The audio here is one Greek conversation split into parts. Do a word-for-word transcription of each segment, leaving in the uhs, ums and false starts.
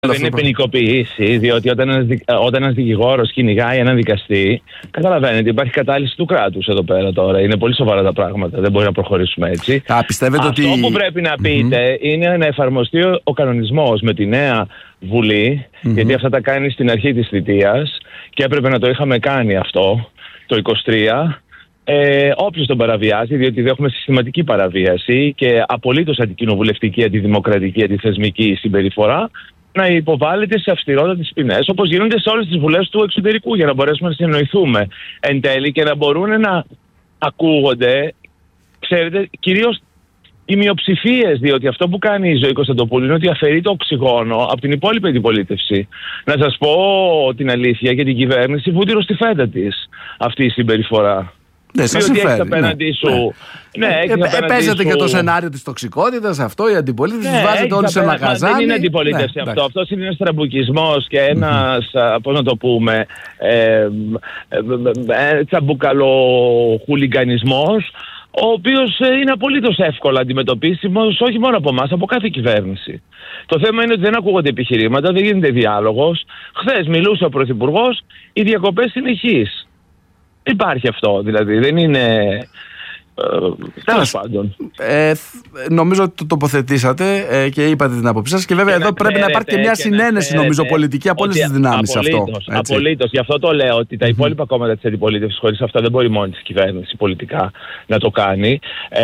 Δεν είναι ποινικοποίηση, διότι όταν ένας, όταν ένας δικηγόρος κυνηγάει έναν δικαστή, καταλαβαίνετε, υπάρχει κατάλυση του κράτους εδώ πέρα τώρα. Είναι πολύ σοβαρά τα πράγματα. Δεν μπορεί να προχωρήσουμε έτσι. Α, πιστεύετε Αυτό ότι... που πρέπει να πείτε mm-hmm. είναι να εφαρμοστεί ο κανονισμός με τη νέα Βουλή, mm-hmm. γιατί αυτά τα κάνει στην αρχή της θητείας και έπρεπε να το είχαμε κάνει αυτό το είκοσι τρία. Ε, όποιος τον παραβιάζει, διότι έχουμε συστηματική παραβίαση και απολύτως αντικοινοβουλευτική, αντιδημοκρατική, αντιθεσμική συμπεριφορά, να υποβάλλεται σε αυστηρότατες ποινές, όπως γίνονται σε όλες τις βουλές του εξωτερικού, για να μπορέσουμε να συνεννοηθούμε εν τέλει και να μπορούν να ακούγονται, ξέρετε, κυρίως οι μειοψηφίες, διότι αυτό που κάνει η Ζωή Κωνσταντοπούλου είναι ότι αφαιρεί το οξυγόνο από την υπόλοιπη αντιπολίτευση. Να σας πω την αλήθεια, για την κυβέρνηση βούτυρο στη φέτα της αυτή η συμπεριφορά. Ναι, σας συμφέρει. Απέναντι σου. Ναι. Ναι, ε, ε, παίζεται σου... και το σενάριο της τοξικότητας, αυτό η αντιπολίτευση, ναι, βάζετε όλοι σε ένα καζάνι. Δεν είναι αντιπολίτευση ναι, αυτό. Αυτό είναι ένας τραμπουκισμός και ένας, mm-hmm. πώς να το πούμε, ε, ε, ε, τσαμπουκαλοχουλιγκανισμός, ο οποίος είναι απολύτως εύκολα αντιμετωπίσιμος, όχι μόνο από εμάς, από κάθε κυβέρνηση. Το θέμα είναι ότι δεν ακούγονται επιχειρήματα, δεν γίνεται διάλογος. Χθες μιλούσε ο Πρωθυπουργός, οι διακοπές συνεχείς. Υπάρχει αυτό, δηλαδή, δεν είναι... Τέλος πάντων. Ε, νομίζω ότι το τοποθετήσατε ε, και είπατε την άποψή σας και βέβαια και εδώ πρέπει να υπάρχει και μια και συνένεση νομίζω πολιτική από όλες τις δυνάμεις αυτό. Απολύτως. Γι' αυτό το λέω ότι τα υπόλοιπα κόμματα της αντιπολίτευσης χωρίς αυτό δεν μπορεί μόνη της κυβέρνηση πολιτικά να το κάνει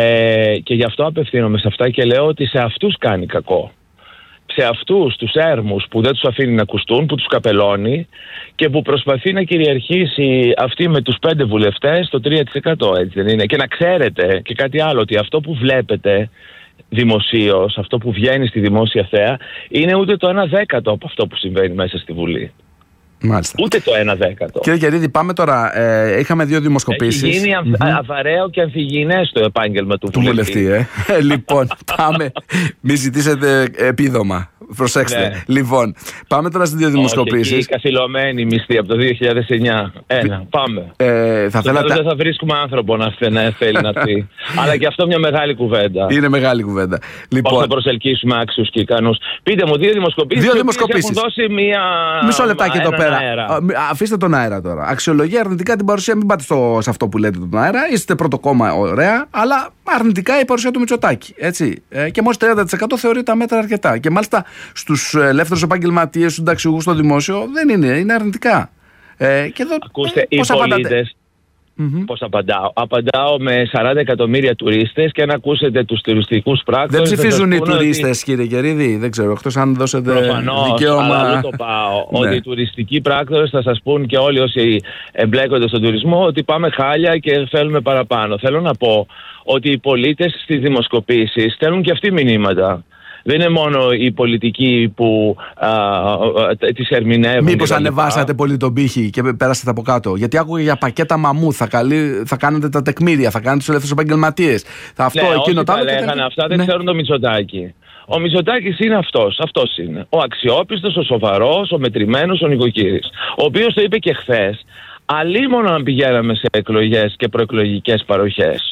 ε, και γι' αυτό απευθύνομαι σε αυτά και λέω ότι σε αυτούς κάνει κακό. Σε αυτούς τους έρμους που δεν τους αφήνει να ακουστούν, που τους καπελώνει και που προσπαθεί να κυριαρχήσει αυτή με τους πέντε βουλευτές το τρία τοις εκατό, έτσι δεν είναι? Και να ξέρετε και κάτι άλλο, ότι αυτό που βλέπετε δημοσίως, αυτό που βγαίνει στη δημόσια θέα, είναι ούτε το ένα δέκατο από αυτό που συμβαίνει μέσα στη Βουλή. Μάλιστα. Ούτε το ένα δέκατο. Κύριε Κερίδη, πάμε τώρα. Ε, είχαμε δύο δημοσκοπήσεις. Έχει γίνει αμφ- mm-hmm. αβαραίο και αμφιγεινές το επάγγελμα του, του βουλευτή. Ε. Λοιπόν, πάμε. Μη ζητήσετε επίδομα. Προσέξτε. Ναι. Λοιπόν, πάμε τώρα στις δύο δημοσκοπήσεις. Όχι, καθυλωμένη μισθή από το δύο χιλιάδες εννιά. Ένα, πάμε. Ε, θα θέλατε... Δεν θα βρίσκουμε άνθρωπο να θέλει να πει. Αλλά και αυτό μια μεγάλη κουβέντα. Είναι μεγάλη κουβέντα. Λοιπόν... Πώς θα προσελκύσουμε άξιους και ικανούς. Πείτε μου, δύο δημοσκοπήσεις. Δύο δημοσκοπήσεις. Έχουν δώσει μία... Μισό λεπτάκι εδώ πέρα. Αέρα. Αφήστε τον αέρα τώρα. Αξιολογεί αρνητικά την παρουσία. Μην πάτε στο, σε αυτό που λέτε τον αέρα. Είστε πρώτο κόμμα, ωραία. Αλλά αρνητικά η παρουσία του Μητσοτάκη. Έτσι. Ε, και μόλις τριάντα τοις εκατό θεωρεί τα μέτρα αρκετά. Και μάλιστα στους ελεύθερους επαγγελματίες, στους συνταξιούχους στο δημόσιο δεν είναι. Είναι αρνητικά. Ε, και εδώ, ακούστε, οι πολίτες. Mm-hmm. Πώς απαντάω. Απαντάω με σαράντα εκατομμύρια τουρίστες και αν ακούσετε τους τουριστικούς πράκτορες. Δεν ψηφίζουν οι τουρίστες, ότι... κύριε Κερίδη, δεν ξέρω, εκτός αν δώσετε προφανώς, δικαίωμα. Αλλά το πάω. Ότι οι τουριστικοί πράκτορες θα σας πούν και όλοι όσοι εμπλέκονται στον τουρισμό ότι πάμε χάλια και θέλουμε παραπάνω. Θέλω να πω ότι οι πολίτες στις δημοσκοπήσεις στέλνουν και αυτοί μηνύματα. Δεν είναι μόνο οι πολιτικοί που α, α, α, τις ερμηνεύουν. Μήπως ανεβάσατε πολύ τον πύχη και πέρασατε από κάτω? Γιατί άκουγε για πακέτα μαμού, θα, καλύ, θα κάνετε τα τεκμήρια, θα κάνετε τους ελεύθερους επαγγελματίες. Θα αυτό, ναι, εκείνο, τα λέγανε αυτά, δεν ναι. ξέρουν το Μητσοτάκη. Ο Μητσοτάκης είναι αυτός, αυτός είναι. Ο αξιόπιστος, ο σοβαρός, ο μετρημένος, ο νοικοκύρης. Ο οποίος το είπε και χθες, αλίμονο αν πηγαίναμε σε εκλογές και προεκλογικές παροχές.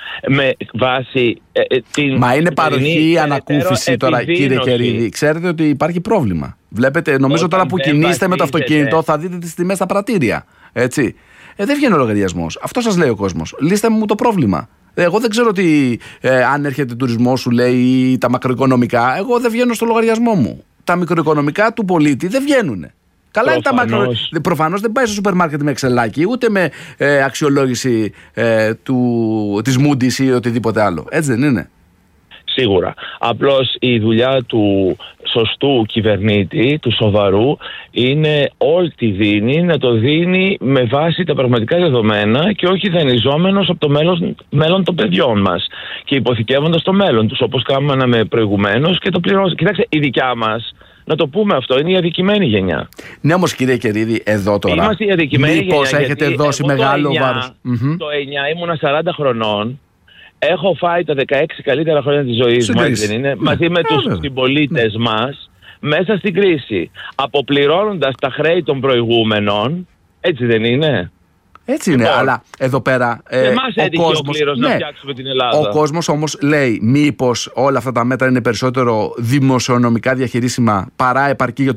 Με βάση ε, ε, την. Μα είναι παροχή ή ανακούφιση τώρα, κύριε Κερίδη? Ξέρετε ότι υπάρχει πρόβλημα. Βλέπετε, νομίζω Όταν τώρα που κινείστε με το αυτοκίνητο θα δείτε τις τιμές στα πρατήρια. Έτσι. Ε, δεν βγαίνει ο λογαριασμός. Αυτό σας λέει ο κόσμος. Λύστε μου το πρόβλημα. Εγώ δεν ξέρω ότι ε, αν έρχεται τουρισμό σου λέει ή τα μακροοικονομικά. Εγώ δεν βγαίνω στο λογαριασμό μου. Τα μικροοικονομικά του πολίτη δεν βγαίνουν. Καλά είναι τα μακρο... Προφανώς δεν πάει στο σούπερ μάρκετ με εξελάκι, ούτε με ε, αξιολόγηση ε, του, της Moody's ή οτιδήποτε άλλο. Έτσι δεν είναι? Σίγουρα. Απλώς η δουλειά του σωστού κυβερνήτη, του σοβαρού, είναι ό,τι δίνει να το δίνει με βάση τα πραγματικά δεδομένα και όχι δανειζόμενος από το μέλλον, μέλλον των παιδιών μας και υποθηκεύοντας το μέλλον τους, όπως κάναμε προηγουμένως και το πληρώσαμε. Κοιτάξτε, η δικιά μας, να το πούμε αυτό, είναι η αδικημένη γενιά. Ναι, όμως κύριε Κερίδη, εδώ τώρα είμαστε η αδικημένη μήπως γενιά, έχετε δώσει μεγάλο βάρος? Το εννιά ήμουνα σαράντα χρονών. Έχω φάει τα δεκαέξι καλύτερα χρόνια της ζωής μου, έτσι δεν είναι? Ναι. Μαζί με τους συμπολίτες ναι. μας, μέσα στην κρίση. Αποπληρώνοντας τα χρέη των προηγούμενων, έτσι δεν είναι? Έτσι είναι, λοιπόν, αλλά εδώ πέρα ε, εμάς έτυχε ο κλήρος ναι, να φτιάξουμε την Ελλάδα. Ο κόσμος όμως λέει μήπως όλα αυτά τα μέτρα είναι περισσότερο δημοσιονομικά διαχειρίσιμα παρά επαρκή για